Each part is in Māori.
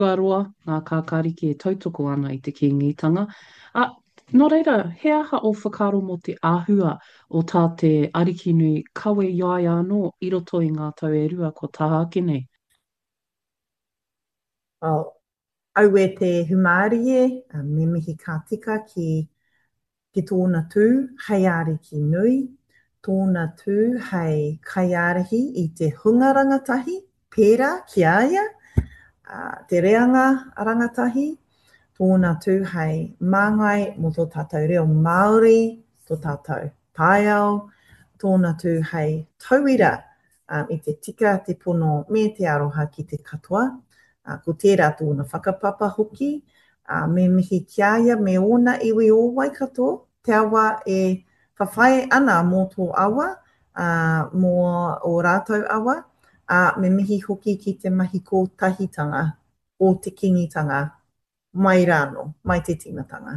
Tuarua, ngā kākāriki e tautoko ana i te kīngitanga. A, nō reira, he aha o whakaro mo te āhua o tā te ariki nui kawe iai anō i roto i ngā tau e rua ko taha ake nei? Oh, au e te humāri e, me mihi ka tika ki tōna tū, hei ariki nui, tōna tū hei kaiarahi i te hunga rangatahi, pērā ki aia, te reanga rangatahi, tōna tū hei māngai mo tō tātou reo Māori, tō tātou tāiao, tōna tū hei tauira i te tika, te pono me te aroha ki te katoa. Ko tērā tōna whakapapa hoki, me mihi kia ia me ona iwi o wai katoa, te awa e whawhai ana mō tō awa, mō o rātou awa, me mihi hoki ki te mahi kōtahitanga o te kingitanga mai rāno, mai te tingatanga.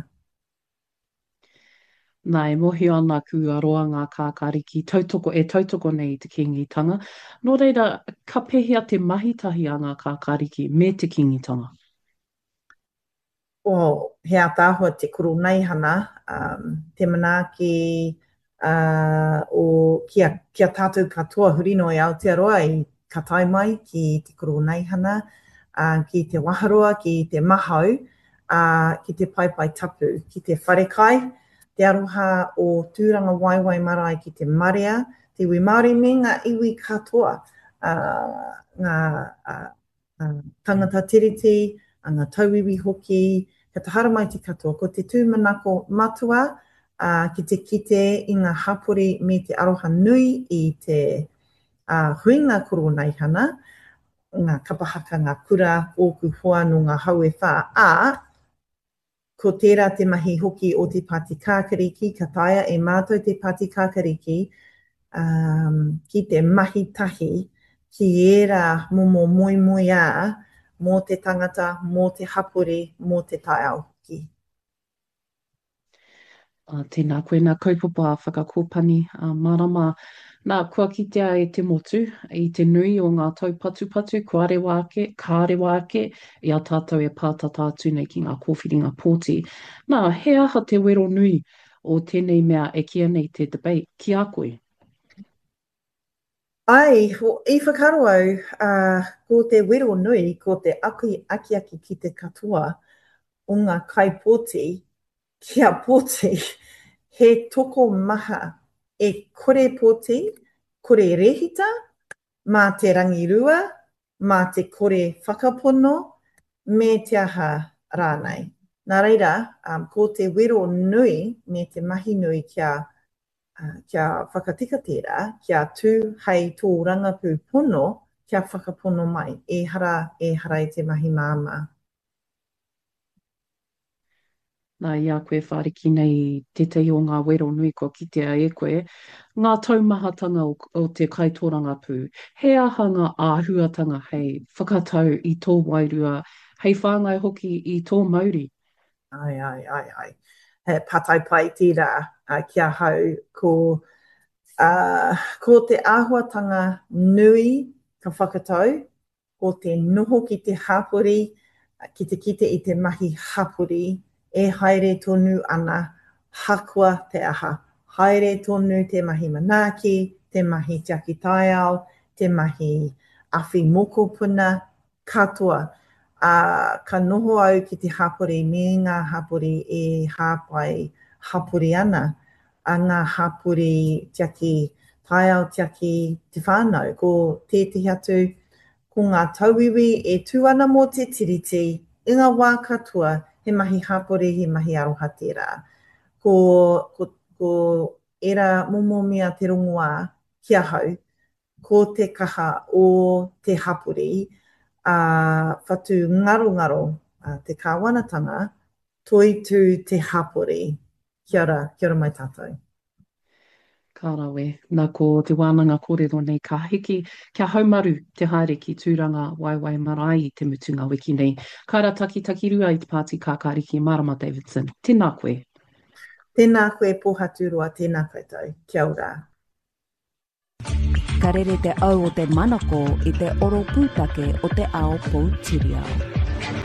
Nā, e mohi ana kua roa ngā kākāriki tautoko nei i te kingitanga. Nō reira, ka pehea te mahitahi a ngā kākāriki me te kingitanga. He atāhua te kuro nei hana, te manaaki kia tātou katoa hurino e Aotearoa i ka tai mai ki te kuro nei hana, ki te waharoa, ki te mahau, ki te paipai tapu, ki te wharekai, te aroha o tūranga waiwai marae ki te marea, te iwi Māori me ngā iwi katoa, ngā tangata tiriti, ngā tauiwi hoki, ka tahara mai te katoa, ko te tūmanako matua, ki te kite i ngā hapori me te aroha nui i te huinga koro nei hana, ngā kapahaka, ngā kura, ōku hoa no ngā haue whā, ko tērā te mahi hoki o te pāti kākariki, ka taia e mātou te pāti kākariki, ki te mahi tahi, ki era momo moi moi mō te tangata, mō te hapori, mō te taiao hoki. Tēnā koe nā kaupapa whakakōpani marama. Nā, kua kitea e te motu i te nui o ngā tau patu, kua rewa ake, kā rewa ake, i a tātou e pātata atu nei ki ngā kōwhiringa pōti. Nā, he aha te wero nui o tēnei mea e kia nei te debate, ki a koe? I whakaro au, ko te wero nui, ko te aki ki te katoa o ngā kaipōti, kia pōti, he toko maha e kore pōti, kore rehita, mā te rangirua, mā te kore whakapono, me te aha rānei. Nā reira, ko te wero nui, me te mahi nui kia whakatika tērā, kia tū hei tō rangapū pono, kia whakapono mai, e hara i te mahi māma. Nā, ia koe whāriki nei te tei o ngā wero nui ko kitea e koe, ngā taumahatanga o te kaitōranga pū. He aha ngā āhuatanga hei whakatau i tō wairua, hei whāngai hoki i tō mauri? Ai. He patai pai tira kia hau ko te āhuatanga nui ka whakatau, ko te noho ki te hapori, ki te kite i te mahi hapori, e haere tonu ana hakua te aha. Haere tonu te mahi manaaki, te mahi tiaki taiao, te mahi awhi moko puna, katoa. Ka noho au ki te hapori, me ngā hapori e hāpai hapori ana, a ngā hapori tiaki taiao, tiaki te whānau, ko tētahi atu, ko ngā tauiwi e tū ana mō te tiriti, i ngā wā katoa, he mahi hapori, he mahi aroha tērā. Ko era momomia te rongoā kia hau, ko te kaha o te hapori, whatu ngaro, te kāwanatanga, toi tū te hapori. Kia ora mai tātou. Ka rawe, nā ko te wānanga kōrero nei ka hiki, kia haumaru te haere ki tūranga waiwai marae i te mutunga wiki nei. Kaira taki rua i te pāti kākāriki Marama Davidson. Tēnā koe. Tēnā koe pōhaturua, tēnā koe tau. Kia ora. Ka rere te au o te manako i te oro pūtake o te ao Poutireo.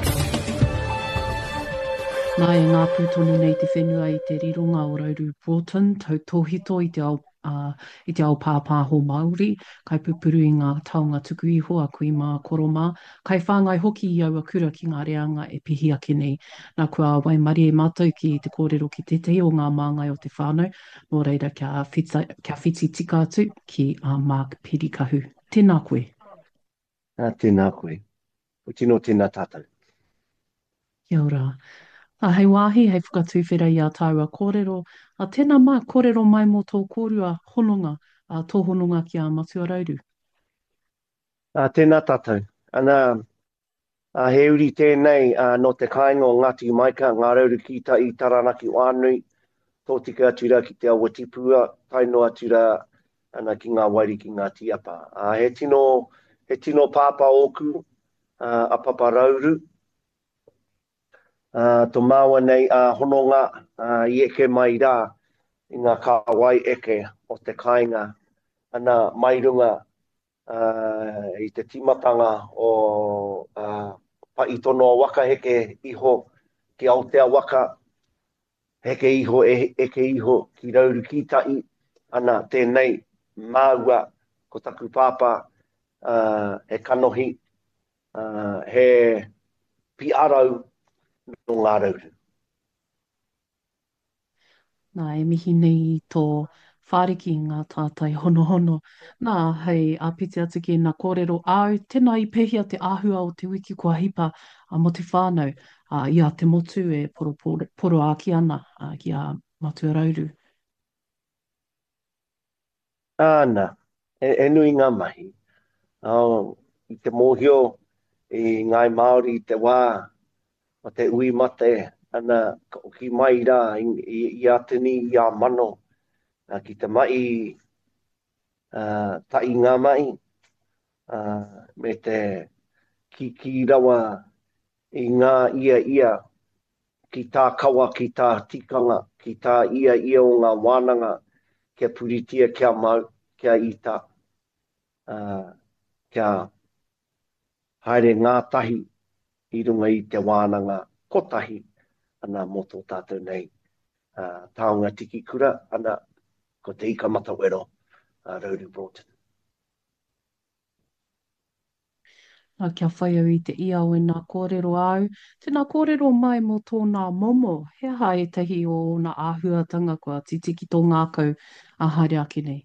Nā e ngā pūtonu nei te whenua i te rironga o Rauru Broughton, tau tōhito i te ao pāpāho Māori, kai pupuru i ngā taonga tuku iho a kui mā koroma, kai whāngai hoki i aua kura ki ngā reanga e pihi ake nei. Nā kua wai mari e mātou ki te kōrero ki te te o ngā māngai o te whānau, nō reira kia whiti tika atu ki a Mark Pirikahu. Tēnā koe. Tēnā koe. O tino tēnā tātou. Kia ora. Hei wāhi, hei whakatūwhera i a tāua kōrero. Tēnā mai, kōrero mai mō tō kōrua hononga, tō hononga ki a Matua Rauru. Tēnā tātou. He uri tēnei no te kāinga o Ngāti Maika, Ngā Rauru ki ta i Taranaki Wānui, tō tika atura ki te awa tipua, taino atura ki ngā wairi ki ngā tiapa. He tino pāpā oku, a Papa Rauru, tō māua nei hononga i eke mai rā i ngā kāwai eke o te kāinga. Ana mai runga i te timatanga o paitono waka heke iho ki Aotea waka, heke iho eke iho ki Rauru Kitai, ana tēnei māua ko taku pāpā he kanohi, he piarau no Ngā Rauru. Nā, e mihi nei i tō whāriki i ngā tātai hono. Nā, hei āpiti atu ki nā kōrero au, tēnā i pehia te āhua o te wiki kua hipa mo te whānau, i a te motu e poro āki ana ki a Matua Rauru. Āna, nui ngā mahi. I te mōhio i ngai Māori i te wā, o te ui mate, ana ki mai rā i a tini i a mano, ki te mai tai ngā mai, me te ki rawa i ngā ia, ki tā kawa, ki tā tikanga, ki tā ia o ngā wānanga, kia puritia, kia mau, kia ita, kia haere ngā tahi i runga i te wānanga kotahi, ana mō tō tātou nei. Taonga tiki kura, ana ko te ika matawero, Rauru Broughton. Kia whai au i te ia o nā kōrero au. Tēnā kōrero mai mō tōnā momo, he aha e tahi o nā āhuatanga kua titiki tō ngākau a haere ake nei.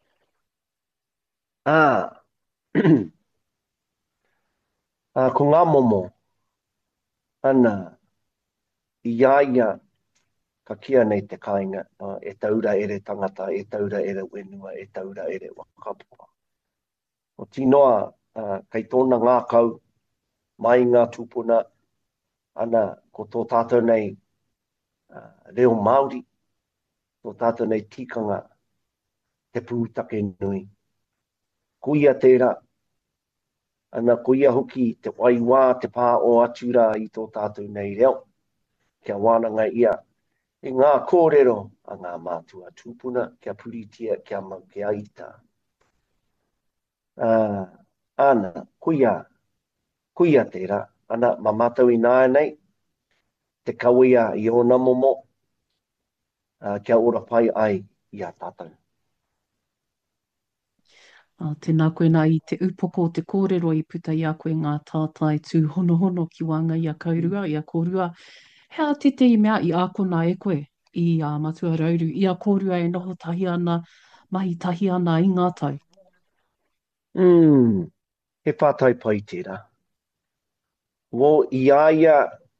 Ko ngā momo, ana, ia, ka kia nei te kāinga, e taura ere tangata, e taura ere wenua, e taura ere wakapoa. O tinoa, kai tōna ngā kau, mai ngā tūpuna, ana ko tō tātou nei reo Māori, tō tātou nei tikanga, te pūtake nui. Kuia tērā, ana kuia hoki te waiwā, te pā o atura i tō tātou nei reo, kia wānanga ia, e ngā kōrero a ngā mātua tūpuna, kia puritia, kia mau, kia ita. Ana, kuia tērā, ana mamatau i nāia nei, te kawea i ona momo, kia ora pai ai i a tātou. Tēnā koe nā i te upoko o te kōrero i puta i a koe ngā tātai tū hono ki wanga i a kaurua, i a kōrua. Hea te te i mea i a kona e koe i a Matua Rauru, i a kōrua e noho tahi ana, mahi tahi ana i ngā tau. He pātai pai tērā. Wo i aia,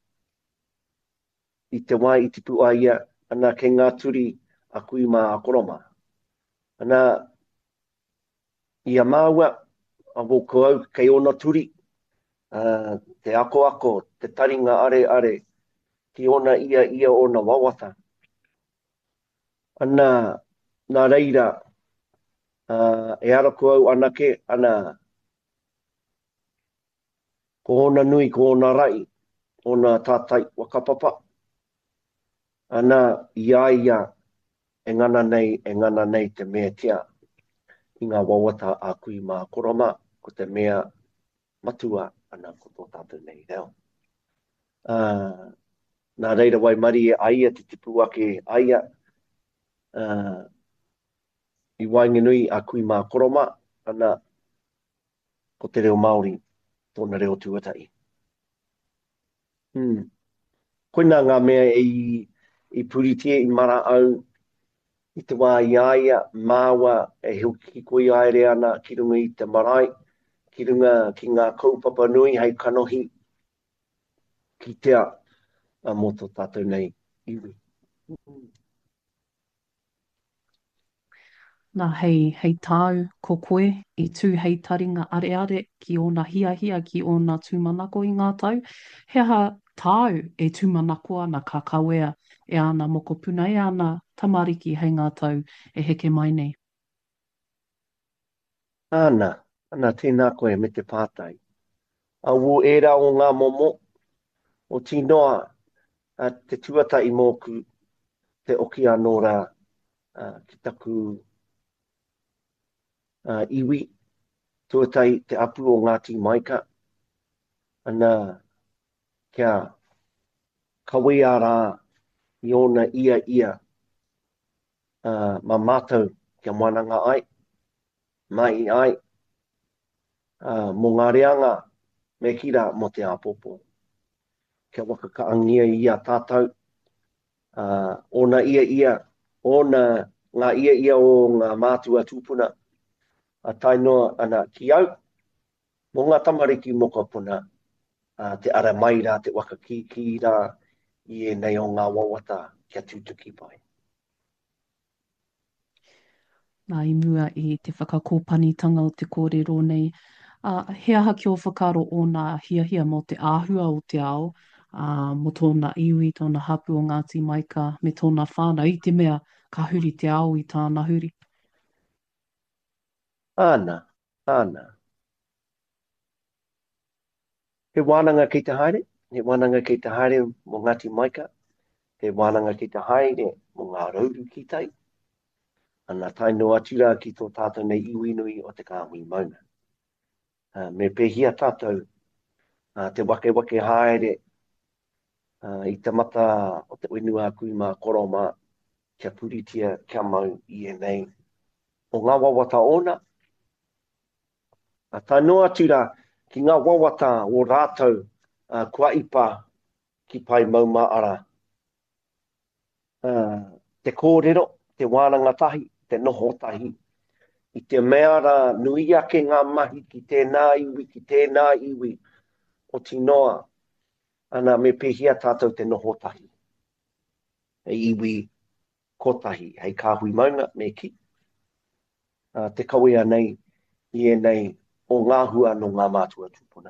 i te wai i te pu aia, ana ke ngā turi a kui mā a koroma. Ana, i a māua, a wo koau kei ona turi, te ako, te taringa are, ki ona ia ona wawata. Ana, nā reira, e ara koau anake, ana, ko ona nui, ko ona rai, ona tātai wakapapa. Ana, ia, e ngana nei te mea tia, i ngā wawata a kui mā koroma, ko te mea matua ana ko tō tātou nei reo. Nā reira wai mari e aia te tipu ake aia i wainga nui a kui mā koroma, ana ko te reo Māori tōna reo tuatai. Koina ngā mea i puritia i mara au i te wā i aia, māua e huki koi aere ana ki runga i te marae, ki runga ki ngā kaupapa nui hei kanohi, ki tea a moto tātou nei iwi. Nā hei tāu ko koe i tū hei taringa are ki ona hiahia ki ona tūmanako i ngā tau. He aha tāu e tūmanako ana ka kawea e ana mokopuna e ana tamariki hei ngā tau e heke mai nei. Ana tēnā koe me te pātai. A wu era o ngā momo, o tinoa te tuatai mōku te oki anōra ki taku iwi, tuatai te apu o Ngāti Maika, ana kia kawea rā i ona ia ma mātou kia moananga ai, mai ai, mō ngā reanga me kira mo te apopo. Kia waka kaangia i a tātou, ona ona ngā ia o ngā mātua tūpuna, a tainoa ana ki au, mō ngā tamariki mokopuna, te ara mai rā, te waka ki rā, i e nei o ngā wawata kia tūtuki pai. Nā i mua i te whakakōpanitanga o te kōrero nei. He aha ki o whakaro o nā hiahia mo te āhua o te ao, mo tōna iwi, tōna hapu o Ngāti Maika, me tōna whānau, i te mea ka huri te ao i tāna huri. Ana. He wānanga ki te haere mō Ngāti Maika, he wānanga ki te haere mō ngā rauru ki tai, ana taino atura ki tō tātou nei iwi nui o te kāhui mauna. Me pehia tātou te wake haere i te mata o te whenua kui mā koroma kia puritia kia mau i e nei. O ngā wawata ona, taino atura ki ngā wawata o rātou kua ipa ki pai mauma ara. Te kōrero, te wānanga tahi, te noho tahi. I te mea rā nui ake ngā mahi ki tēnā iwi, o tinoa, ana me pehia tātou te noho tahi. E iwi kotahi, hei kāhui maunga me ki. Te kawea nei, i e nei, o ngā hua no ngā mātua tūpuna.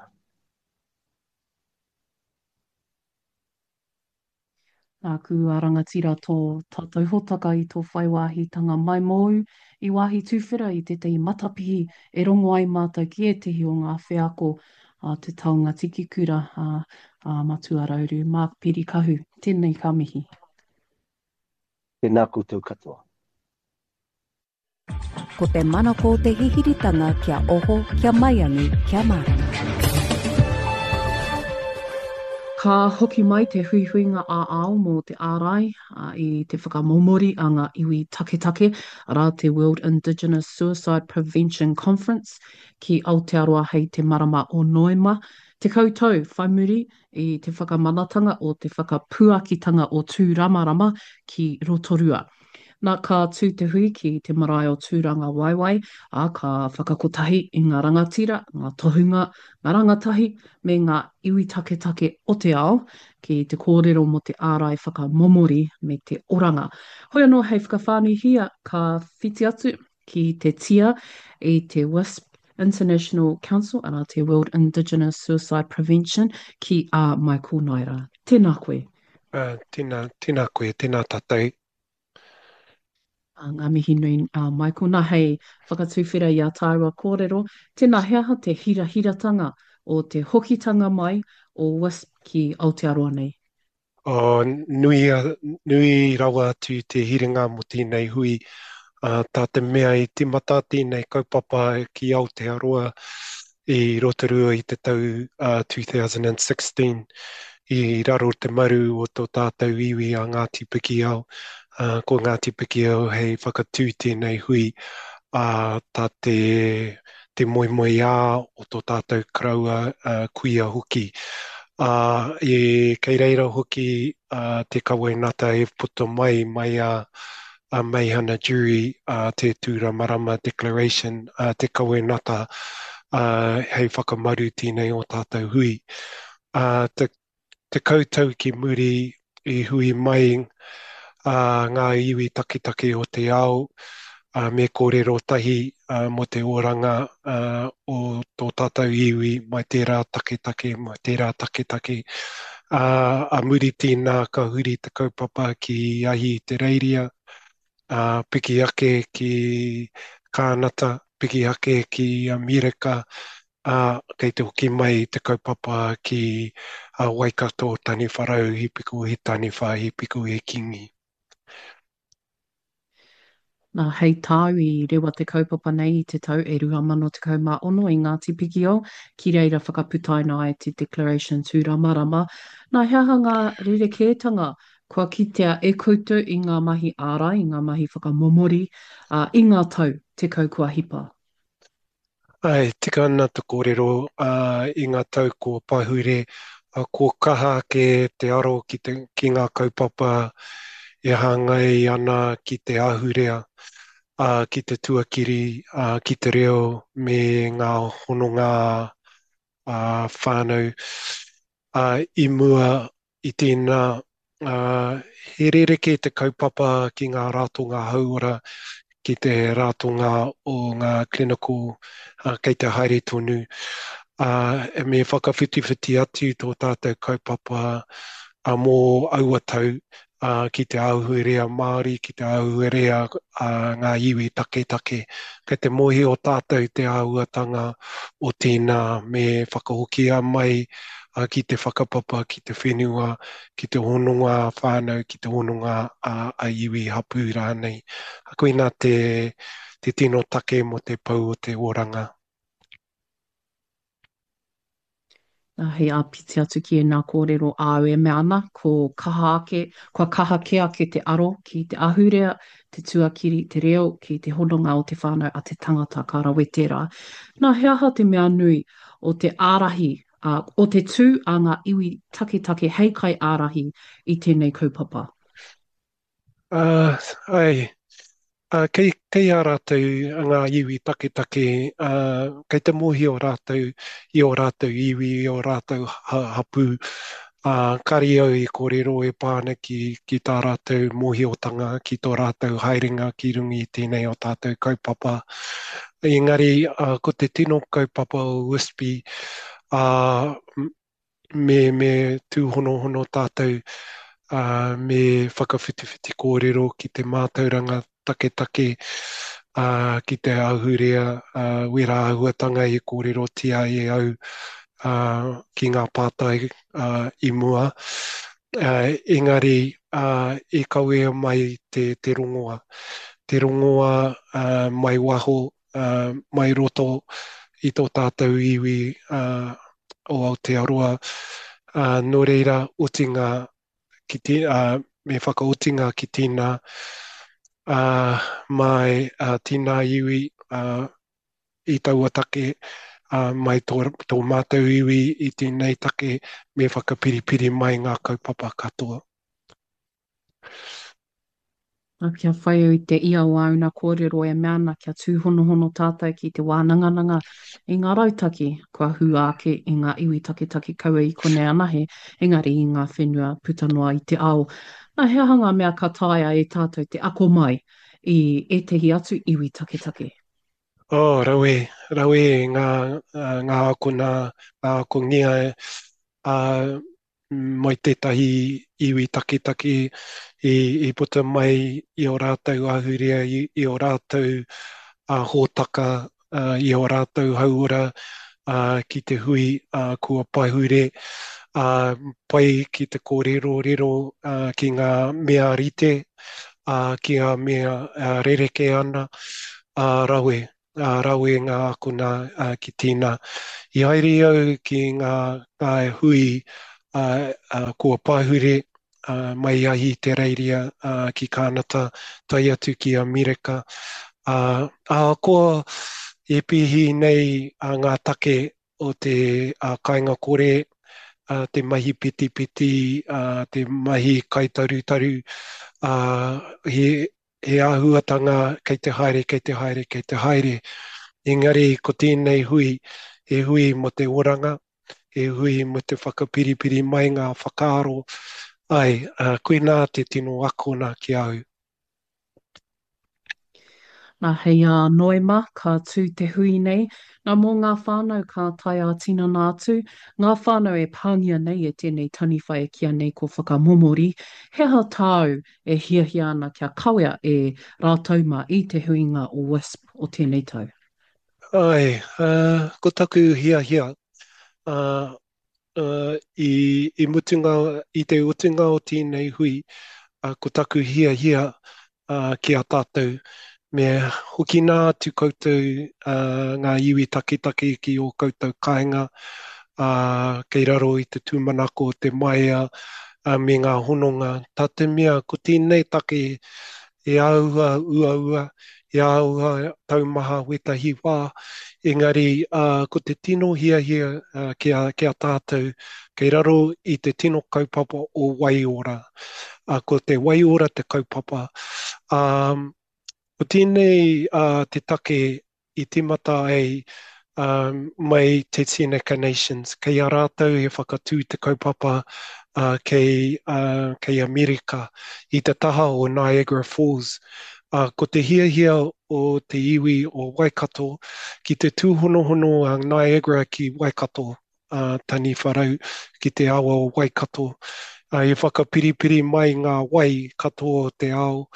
Nā ku arangatira tō tātou hotaka i tō whaiwāhitanga mai mou i wāhi tūwhera i te tei matapihi e rongo ai mātou ki e tehi o ngā wheako te taunga tiki kura matua rauru, mā piri kahu, tēnei ka mihi. Tēnā koutou katoa. Ko te mana ko te hihiritanga kia oho, kia maiangi, kia marama. Ka hoki mai te huihuinga a ao mō te ārai i te whakamomori a ngā iwi take rā te World Indigenous Suicide Prevention Conference ki Aotearoa hei te marama o Noema. Te koutou whaimuri i te whakamanatanga o te whakapuakitanga o Tūramarama ki Rotorua. Nā ka tū te hui ki te marae o Tūranga Waiwai, ka whakakotahi i ngā rangatira, ngā tohunga, ngā rangatahi, me ngā iwi take o te ao, ki te kōrero mo te ārai whakamomori me te oranga. Hoi anō hei whakawhānuhia ka whiti atu ki te tia i te WISP International Council, ana te World Indigenous Suicide Prevention, ki a Michael Naira. Tēnā koe. Tēnā koe, tēnā tātou. Ngā mihi nui, Michael, nā hei whakatūwhera i a tāua kōrero, tēnā heaha te hirahiratanga o te hokitanga mai o WISP ki Aotearoa nei. Nui rawa atu te hiringa mo tēnei hui, tā te mea i te mata tēnei kaupapa ki Aotearoa i Rotorua i te tau 2016. i raro te maru o tō tātou iwi a Ngāti Piki au. Ko Ngāti Piki au hei whakatū tēnei hui tā te moe ā o tō tātou kraua kuia hoki. E kei reira hoki te kawainata e puto mai a Maihana Jury te Tura Marama Declaration te kawainata hei whakamaru tēnei o tātou hui. Te koutou ki muri i hui mai ngā iwi takitaki o te ao me kōrero tahi mo te oranga o tō tātou iwi mai tērā takitaki. A muri tīnā ka huri te kaupapa ki ahi te reiria, piki ake ki Kānata, piki ake ki Amerika, kei te hoki mai te kaupapa ki Waikato tani wharau hipiku he tani wha hipiku he kingi. Nā hei tāu i rewa te kaupapa nei i te tau e 2016 i Ngāti Piki o, ki reira whakaputaina ai te Declaration Tura Marama. Nā heaha ngā rerekētanga kua kitea e koutou i ngā mahi ārai, i ngā mahi whakamomori, i ngā tau te kaukua hipa. Ai, tika ana te kōrero i ngā tau ko pahure, ko kaha ke te aro ki ngā kaupapa e hangai ana ki te ahurea, ki te tuakiri, ki te reo me ngā hononga whānau. I mua i tēnā, he rereke te kaupapa ki ngā ratonga hauora, ki te ratonga o ngā clinical kei te haere tonu. E me whakawhitiwhiti atu tō tātou kaupapa mō auatau ki te auhurea Māori, ki te auhurea ngā iwi take. Kei te mohi o tātou te auatanga o tēnā me whakahokia mai ki te whakapapa, ki te whenua, ki te hononga whānau, ki te hononga a iwi hapu rānei. Koina te tino take mo te pau o te oranga. Nā hei āpiti atu ki e nā kōrero āu e mea ana, kua kaha ke ake te aro ki te ahurea, te tuakiri, te reo, ki te hononga o te whānau a te tangata ka rawe tērā. Nā heaha te mea nui o te ārahi, o te tū a ngā iwi take hei kai ārahi i tēnei kaupapa. Kei a rātou ngā iwi take, kei te mohi o rātou, i o rātou iwi, i o rātou hapu, kari au i kōrero e pāna ki tā rātou mohiotanga, ki tō rātou haerenga ki rungi i tēnei o tātou kaupapa. Engari, ko te tino kaupapa o WISPI, me tūhono tātou, me whakawhitiwhiti kōrero ki te mātauranga take, ki te ahurea, wera ahuatanga i kōrero tia e au ki ngā pātai i mua. Engari, e kawea mai te rongoa. Te rongoa mai waho, mai roto i tō tātou iwi o Aotearoa. Nō reira, utinga me whakautinga ki tīnā mai tīnā iwi i taua take mai tō mātou iwi i tēnei take me whakapiripiri mai ngā kaupapa katoa. Kia whai au i te ia o au nā kōrero e mea ana kia tūhonohono tātou ki te wānangananga i ngā rautaki kua hu ake i ngā iwi take kaua i kone ana he engari i ngā whenua putanoa i te ao. Nā hea hanga mea ka taia e tātou te ako mai i e tehi atu iwi take. Rawe ngā ako ngia mai tētahi iwi take i puta mai i o rātou ahurea, i o rātou hōtaka, i o rātou hauora ki te hui kua paihure, pai ki te kōrero ki ngā mea rite, ki ngā mea rereke ana, rawe ngā akuna ki tīna. I haere au ki ngā hui kua pāhure mai ahi te reiria ki kānata tai atu ki Amerika. Koa e pihi nei ngā take o te kāinga kore, te mahi piti piti, te mahi kaitarutaru, he āhuatanga kei te haere, kei te haere, kei te haere. Engari, ko tēnei hui, e hui mo te oranga, e hui mo te whakapiripiri mai ngā whakaaro. Ai, koe nā te tino akona ki au. Nā hei noema ka tū te hui nei. Nā mō ngā whānau ka tai a tina nātu, ngā whānau e pāngia nei e tēnei taniwhai e kia nei ko whakamomori. He ha tāu e hiahia ana kia kawea e rātauma i te huinga o WISP o tēnei tau. Ai, ko taku hia hia. I te utunga o tēnei hui, ko taku hia hia ki a tātou. Me hoki nā tu koutou ngā iwi takitaki ki o koutou kāinga, kei raro i te tūmanako o te maia me ngā hononga. Tā te mea, ko tēnei take e aua ua, e aua taumaha wetahi wā. Engari, ko te tino hia hia ki a tātou, kei raro i te tino kaupapa o Waiora. Ko te Waiora te kaupapa. Ko tēnei te take i timata ai mai te Seneca Nations. Kei a rātou e whakatū te kaupapa kei Amerika i te taha o Niagara Falls. Ko te hiahia o te iwi o Waikato ki te tūhonohono a Niagara ki Waikato, tani wharau ki te awa o Waikato. E whakapiripiri mai ngā wai katoa o te ao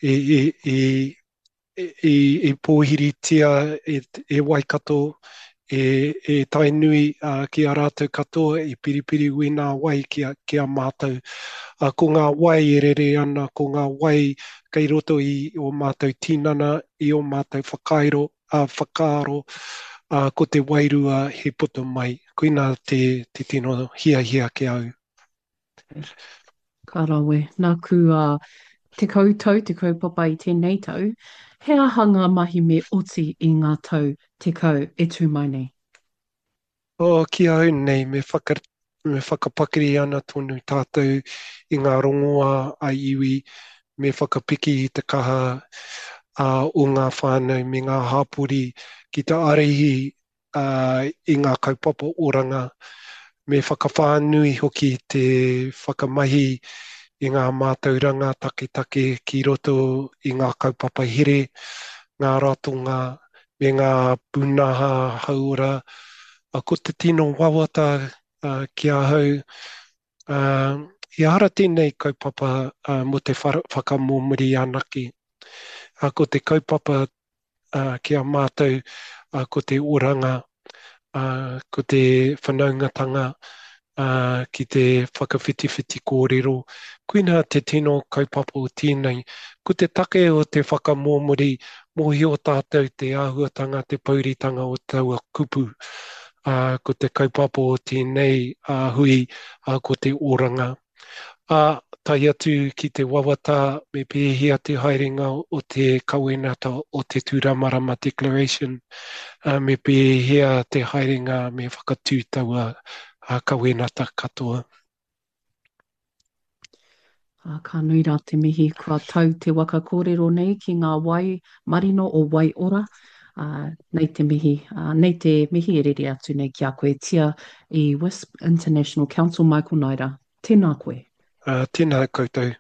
e pōhiritia e Waikato, e tainui ki a rātou katoa, e piripiri ui nā wai ki a mātou. Ko ngā wai e rere ana, ko ngā wai kei roto i o mātou tinana, i o mātou whakaaro, ko te wairua he puto mai. Koina te tino hia hia ki au. Ka rawe, nā ku te koutou, te kaupapa i tēnei tau, he ahanga mahi me oti i ngā tau te kau e tū mai nei? Ki au nei, me whakapakiri ana tonu tātou i ngā rongoa a iwi, me whakapiki i te kaha o ngā whānau, me ngā hāpuri ki te arehi i ngā kaupapa oranga, me whakawhānui hoki te whakamahi i ngā mātauranga take ki roto i ngā kaupapa here, ngā ratonga, me ngā punaha haura. Ko te tino wawata ki a hau, i ara tēnei kaupapa mo te whakamomori anake. Ko te kaupapa ki a mātou, ko te oranga, ko te whanaungatanga, ki te whakawhitiwhiti kōrero. Koina te tino kaupapa o tēnei. Ko te take o te whakamomori, mohi o tātou te āhuatanga, te pauritanga o taua kupu. Ko te kaupapa o tēnei hui, ko te oranga. Tai atu ki te wawata me pēhia te haerenga o te kawenata o te Tūramarama Declaration, me pēhia te haerenga me whakatū taua kawenata katoa. Ka nui rā te mihi, kua tau te waka kōrero nei ki ngā wai marino o Waiora. Nei te mihi e rere atu nei ki a koe tia i WISP International Council, Michael Naira. Tēnā koe. Tēnā koutou.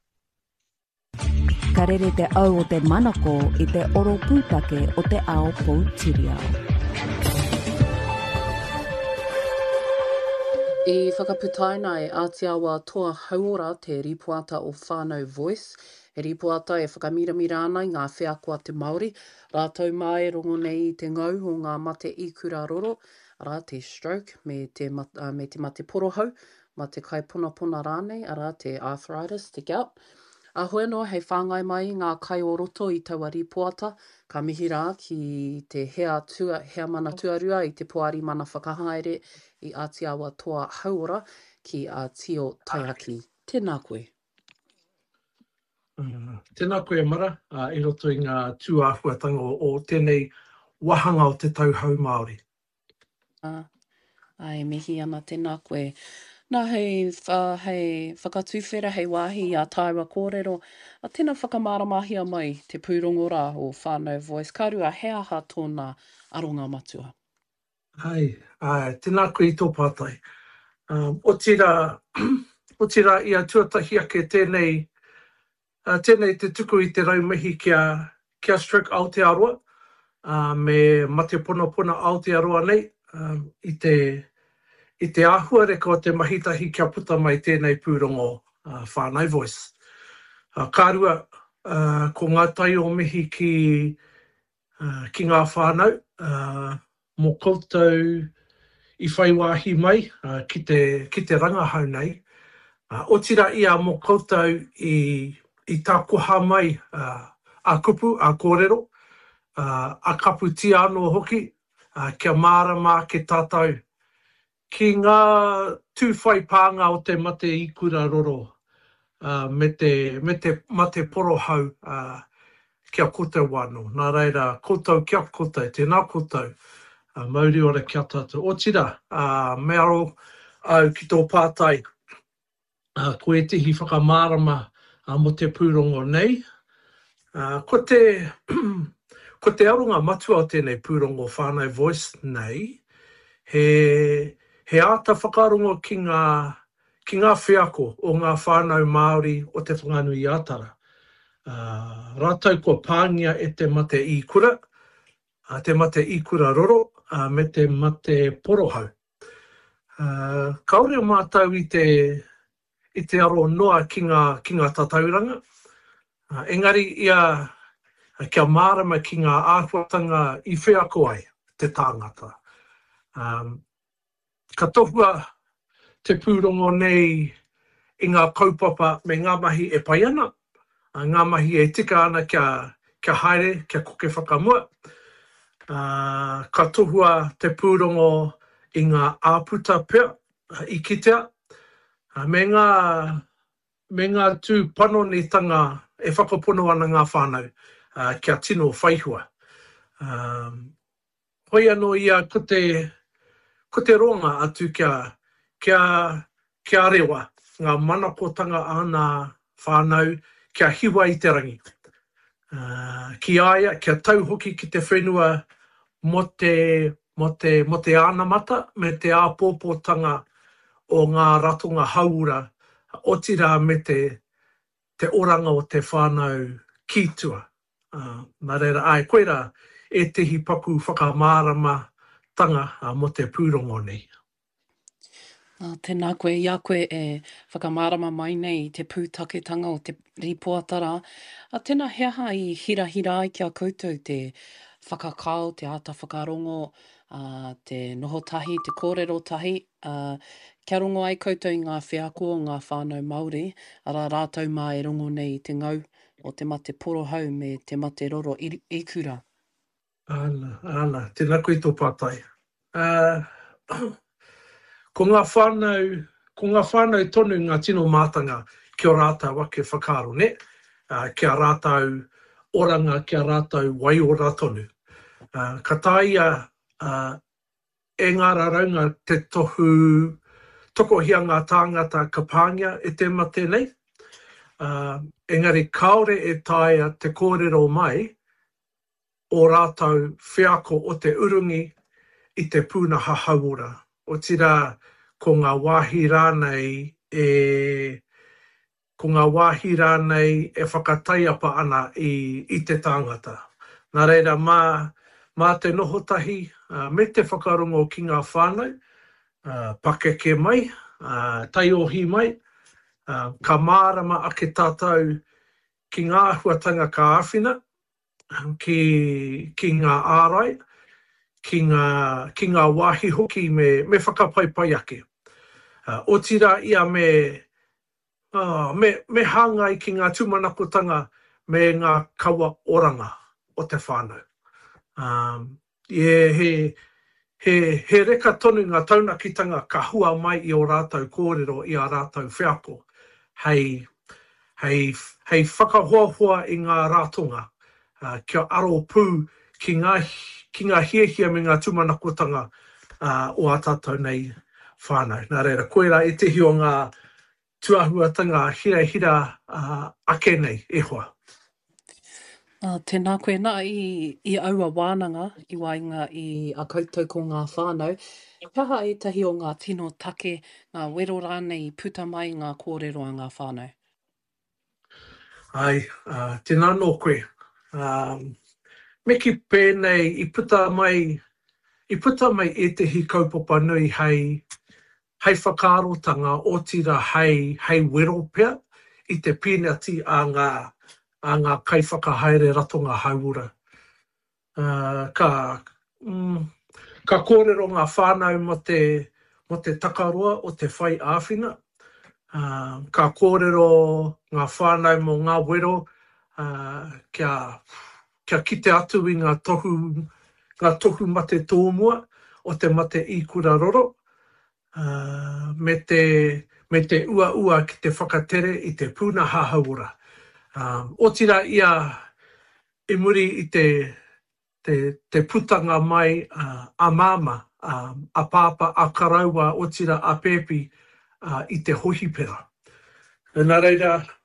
Ka rere te au o te manako i te oro pūtake o te ao Poutirau. I whakaputai e Ātiawa Toa Hauora te ripuata o whānau Voice. E ripuata e whakamiramira ana i ngā wheakoa te Māori. Rātau mai rongo nei i te ngau o ngā mate i kura roro, ara te stroke me te mate porohau, ma te kaipunapuna rānei, ara te arthritis, te gout. Ahoe noa, hei whāngai mai ngā kai o roto i taua ripuata, ka mihi rā ki te hea mana tuarua i te poari mana whakahaere i Ātiawa Toa Hauora, ki a Tio Taiaki. Tēnā koe. Tēnā koe mara, i roto i ngā tūāhuatanga o tēnei wahanga o te tauhau Māori. Ai, mihi ana tēnā koe. Nā hei whakatuwhera hei wāhi a Taiwa Kōrero, a tēnā whakamaramahia mai te pūrongo rā o whānau Voice. Karua, he aha tōna aronga matua? Ai, tēnā koe i tō pātai. O tira ia tuatahi ake tēnei te tuku i te raumihi kia stroke Aotearoa, me mate pona Aotearoa nei, i te āhua reka o te mahitahi kia puta mai tēnei pūrongo whānau Voice. Kārua, ko ngā tai o mihi ki ngā whānau, mō koutou i whai wāhi mai ki te rangahau nei. O tira ia mō koutou i tā koha mai a kupu, a kōrero, a kapu ti anō hoki, kia mārama ke tātou. Ki ngā tūwhai pānga o te mate ikura roro, me te mate porohau kia koutou wāno. Nā reira, koutou kia koutou, tēnā koutou, mauri ora kia tātou. O tira, me aro au ki tō pātai, ko e tihi whakamārama mo te pūrongo nei. Ko te aronga matua o tēnei pūrongo whānau Voice nei, he āta whakarongo ki ngā whiako o ngā whānau Māori o te whanganui ātara. Rātou ko pāngia e te mate ikura, te mate ikura roro, me te mate porohau. Kaore o mātou i te aro noa ki ngā tatauranga. Engari ia kia mārama ki ngā āhuatanga i whiako ai, te tāngata. Ka tohua te pūrongo nei i ngā kaupapa me ngā mahi e pai ana, ngā mahi e tika ana kia haere, kia koke whakamua. Ka tohua te pūrongo i ngā āputa pea, i kitea, me ngā tū panonitanga e whakapono ana ngā whānau, kia tino whaihua. Hoi anō ia ko te ronga atu kia rewa, ngā manakotanga ana whānau, kia hiwa i te rangi. Ki aia, kia tau hoki ki te whenua mo te ānamata, me te āpōpōtanga o ngā ratonga haura, o tira me te oranga o te whānau kītua. Nā reira, koera e tehi paku whakamārama tanga mo te pūrongo nei. Tēnā koe, ia koe e whakamārama mai nei te pūtaketanga o te ripoatara. Tēnā heaha i hira ai kia koutou te whakakao, te āta whakarongo, te noho tahi, te kōrero tahi. Kia rongo ai koutou i ngā whiako o ngā whānau Māori, ara rātou mā e rongo nei te ngau o te mate porohau me te mate roro ikura. Ana, tēnā koe tō pātai. Ko ngā whānau tonu ngā tino mātanga kia rātou ake whakaro, ne? Kia rātou oranga, kia rātou waiora tonu. Ka tāia e ngā raunga te tokohia ngā tāngata ka pāngia e te mate nei. Engari kaore e tāia te kōrero mai o rātou whiako o te urungi i te pūnaha hauora. O tira ko ngā wāhi rānei e whakataiapa ana i te tāngata. Nā reira, mā te noho tahi, me te whakarongo ki ngā whānau, pakeke mai, taiohi mai, ka mārama ake tātou ki ngā huatanga ka āwhina, ki ngā ārai, ki ngā wāhi hoki me whakapaipai ake. O tira ia me hāngai ki ngā tūmanakotanga me ngā kawa oranga o te whānau. he reka tonu ngā taunakitanga ka hua mai i o rātou kōrero i a rātou whiako. Hei whakahoahua i ngā rātonga. Kia aro pū ki ngā hiahia me ngā tūmanakotanga o a tātou nei whānau. Nā reira, koe rā e tehi o ngā tuahuatanga hira ake nei, e hoa. Tēnā koe nā i aua wānanga i wainga i a koutou ko ngā whānau. Kaha e tahi o ngā tino take, ngā wero rānei puta mai ngā kōrero a ngā whānau? Ai, tēnā nō koe. Me ki pēnei i puta mai e tehi kaupapa nui hei whakarotanga o tira hei wero pea i te pēneti a ngā kaiwhakahaere ratonga hauora. Ka kōrero ngā whānau mo te takaroa o te whai āwhina. Ka kōrero ngā whānau mo ngā wero kia kite atu i ngā tohu mate tōmua o te mate i kura roro. Me te ua ki te whakatere i te pūnaha hauora. O tira ia e muri i te putanga mai a māma, a pāpa, a karaua, o tira a pēpi i te hohi pera. Nā reira,